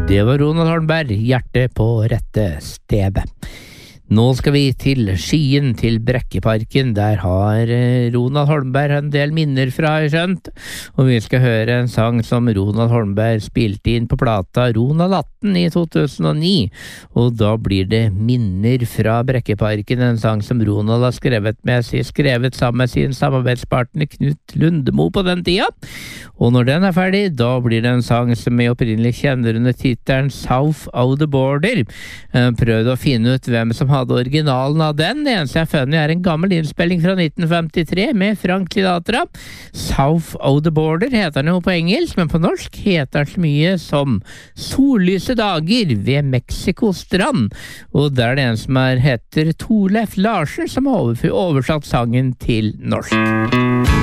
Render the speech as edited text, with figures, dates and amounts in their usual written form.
Det var Ronald Holmberg, hjertet på rette stedet. Nå skal vi til Skien, til Brekkeparken. Der har Ronald Holmberg en del minner fra, har jeg skjønt. Og vi skal høre en sang som Ronald Holmberg spilte inn på plata Ronald 18 i 2009. Og da blir det Minner fra Brekkeparken, en sang som Ronald har skrevet sammen med sin samarbeidspartner Knut Lundemo på den tida. Og når den er ferdig, da blir det en sang som jeg opprinnelig kjenner under tittelen South of the Border. Prøvde å finne ut hvem som hadde originalen av den. Det eneste jeg har funnet er en gammel innspilling fra 1953 med Frank Sinatra. South of the Border heter den jo på engelsk, men på norsk heter den så mye som Sollyse dager ved Mexico strand. Og der er det en som heter Torleif Larsen som har oversatt sangen til norsk.